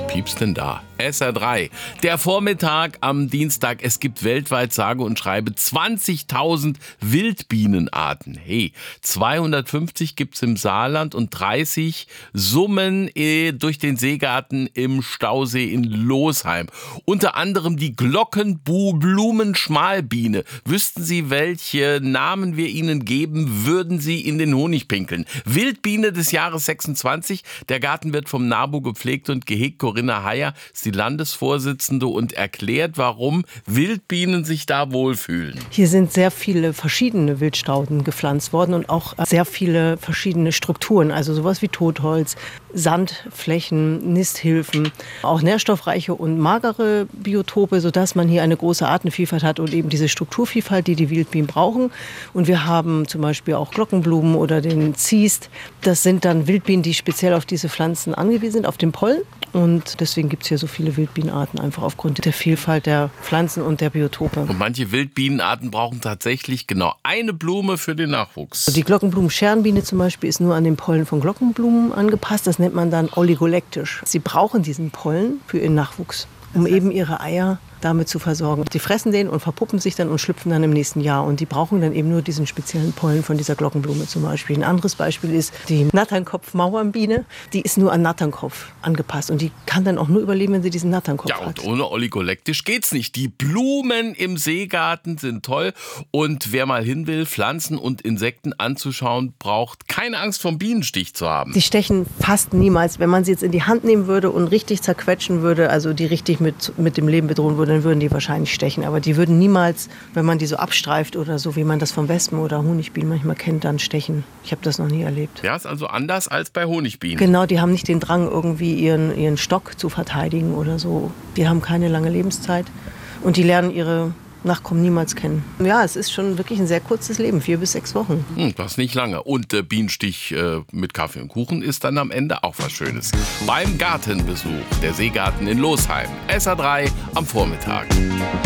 piepst denn da? SR3. Der Vormittag am Dienstag. Es gibt weltweit sage und schreibe 20.000 Wildbienenarten. Hey, 250 gibt's im Saarland und 30 summen durch den Seegarten im Stausee in Losheim. Unter anderem die Glockenblumenschmalbiene. Wüssten Sie, welche Namen wir ihnen geben, würden Sie in den Honig pinkeln. Wildbiene des Jahres 26. Der Garten wird vom NABU gepflegt und gehegt. Corinna Heyer ist die Landesvorsitzende und erklärt, warum Wildbienen sich da wohlfühlen. Hier sind sehr viele verschiedene Wildstauden gepflanzt worden und auch sehr viele verschiedene Strukturen, also sowas wie Totholz, Sandflächen, Nisthilfen, auch nährstoffreiche und magere Biotope, sodass man hier eine große Artenvielfalt hat und eben diese Strukturvielfalt, die die Wildbienen brauchen. Und wir haben zum Beispiel auch Glockenblumen oder den Ziest. Das sind dann Wildbienen, die speziell auf diese Pflanzen angewiesen sind, auf den Pollen. Und deswegen gibt es hier so viele Wildbienenarten, einfach aufgrund der Vielfalt der Pflanzen und der Biotope. Und manche Wildbienenarten brauchen tatsächlich genau eine Blume für den Nachwuchs. Die Glockenblumen-Scherenbiene zum Beispiel ist nur an den Pollen von Glockenblumen angepasst. Das nennt man dann oligolektisch. Sie brauchen diesen Pollen für ihren Nachwuchs, um eben ihre Eier damit zu versorgen. Die fressen den und verpuppen sich dann und schlüpfen dann im nächsten Jahr. Und die brauchen dann eben nur diesen speziellen Pollen von dieser Glockenblume zum Beispiel. Ein anderes Beispiel ist die Natternkopf-Mauernbiene. Die ist nur an Natternkopf angepasst. Und die kann dann auch nur überleben, wenn sie diesen Natternkopf hat. Ja, und ohne oligolektisch geht's nicht. Die Blumen im Seegarten sind toll. Und wer mal hin will, Pflanzen und Insekten anzuschauen, braucht keine Angst vom Bienenstich zu haben. Die stechen fast niemals. Wenn man sie jetzt in die Hand nehmen würde und richtig zerquetschen würde, also die richtig mit dem Leben bedrohen würde, dann würden die wahrscheinlich stechen. Aber die würden niemals, wenn man die so abstreift oder so, wie man das von Wespen oder Honigbienen manchmal kennt, dann stechen. Ich habe das noch nie erlebt. Ja, ist also anders als bei Honigbienen. Genau, die haben nicht den Drang, irgendwie ihren Stock zu verteidigen oder so. Die haben keine lange Lebenszeit und die lernen ihre Nachkommen niemals kennen. Ja, es ist schon wirklich ein sehr kurzes Leben, 4 bis 6 Wochen. Das ist nicht lange. Und Bienenstich mit Kaffee und Kuchen ist dann am Ende auch was Schönes. Beim Gartenbesuch, der Seegarten in Losheim. SR3 am Vormittag.